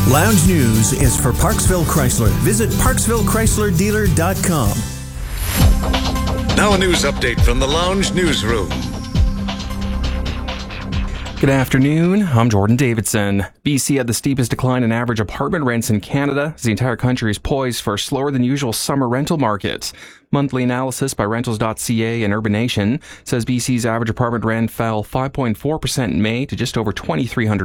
Lounge News is for Parksville Chrysler. Visit ParksvilleChryslerDealer.com. Now a news update from the Lounge Newsroom. Good afternoon, I'm Jordan Davidson. BC had the steepest decline in average apartment rents in Canada as the entire country is poised for a slower than usual summer rental market. Monthly analysis by Rentals.ca and Urbanation says BC's average apartment rent fell 5.4% in May to just over $2,300.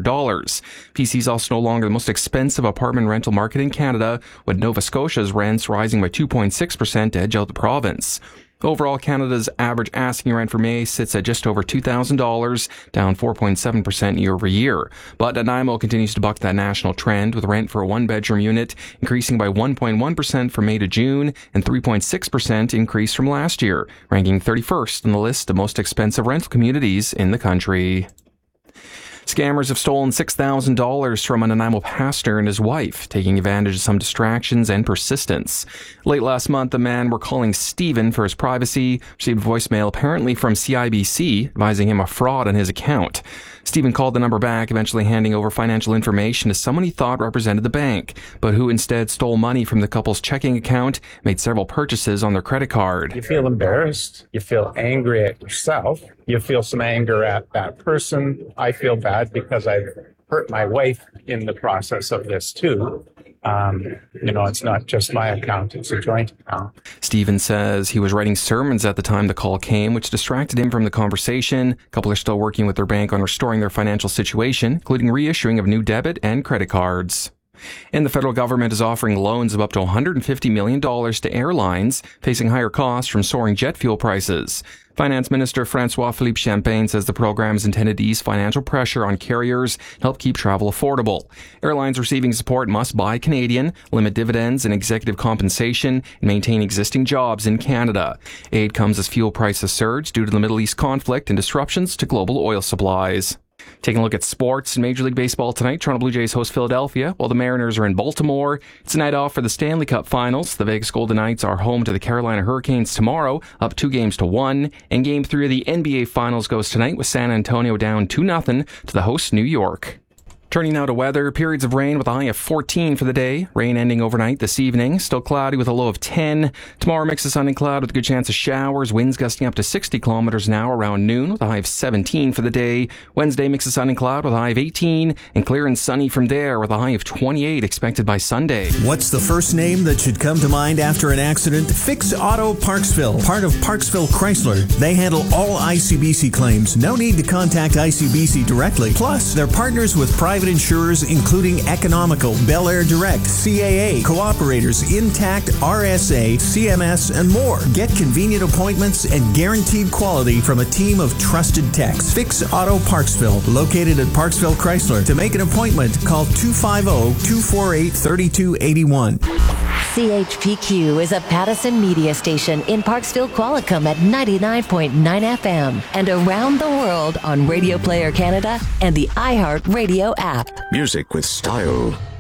BC is also no longer the most expensive apartment rental market in Canada, with Nova Scotia's rents rising by 2.6% to edge out the province. Overall, Canada's average asking rent for May sits at just over $2,000, down 4.7% year over year. But Nanaimo continues to buck that national trend, with rent for a one-bedroom unit increasing by 1.1% from May to June and 3.6% increase from last year, ranking 31st on the list of most expensive rental communities in the country. Scammers have stolen $6,000 from a Nanaimo pastor and his wife, taking advantage of some distractions and persistence. Late last month, the man we're calling Stephen for his privacy received voicemail apparently from CIBC advising him of fraud on his account. Stephen called the number back, eventually handing over financial information to someone he thought represented the bank, but who instead stole money from the couple's checking account, made several purchases on their credit card. You feel embarrassed. You feel angry at yourself. You feel some anger at that person. I feel bad because I've hurt my wife in the process of this too. It's not just my account, it's a joint account. Stephen says he was writing sermons at the time the call came, which distracted him from the conversation. A couple are still working with their bank on restoring their financial situation, including reissuing of new debit and credit cards. And the federal government is offering loans of up to $150 million to airlines facing higher costs from soaring jet fuel prices. Finance Minister François-Philippe Champagne says the program is intended to ease financial pressure on carriers and help keep travel affordable. Airlines receiving support must buy Canadian, limit dividends and executive compensation, and maintain existing jobs in Canada. Aid comes as fuel prices surge due to the Middle East conflict and disruptions to global oil supplies. Taking a look at sports in Major League Baseball tonight, Toronto Blue Jays host Philadelphia, while the Mariners are in Baltimore. It's a night off for the Stanley Cup Finals. The Vegas Golden Knights are home to the Carolina Hurricanes tomorrow, up 2-1. And Game 3 of the NBA Finals goes tonight with San Antonio down 2-0 to the host New York. Turning now to weather, periods of rain with a high of 14 for the day. Rain ending overnight this evening. Still cloudy with a low of 10. Tomorrow, mix of sun and cloud with a good chance of showers. Winds gusting up to 60 kilometers an hour around noon with a high of 17 for the day. Wednesday, mix of sun and cloud with a high of 18. And clear and sunny from there with a high of 28 expected by Sunday. What's the first name that should come to mind after an accident? Fix Auto Parksville, part of Parksville Chrysler. They handle all ICBC claims. No need to contact ICBC directly. Plus, they're partners with private insurers including Economical, Bel Air Direct, CAA, Cooperators, Intact, RSA, CMS, and more. Get convenient appointments and guaranteed quality from a team of trusted techs. Fix Auto Parksville, located at Parksville Chrysler. To make an appointment, call 250-248-3281. CHPQ is a Pattison media station in Parksville, Qualicum at 99.9 FM and around the world on Radio Player Canada and the iHeart Radio app. Music with style.